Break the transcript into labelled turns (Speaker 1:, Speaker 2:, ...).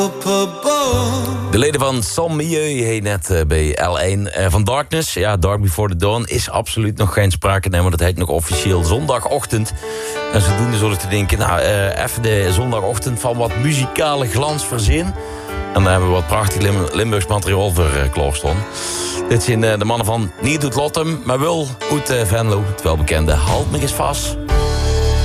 Speaker 1: De leden van San Milieu heet net bij L1 van Darkness. Ja, Dark Before the Dawn is absoluut nog geen sprake nemen. Want het heet nog officieel zondagochtend. En zodoende zullen te denken, nou, even de zondagochtend van wat muzikale glans verzin. En daar hebben we wat prachtig Limburgs materiaal voor klaarstaan. Dit zijn de mannen van Niet uit Lottem, maar wel uit Venlo. Het welbekende Halt me eens vast.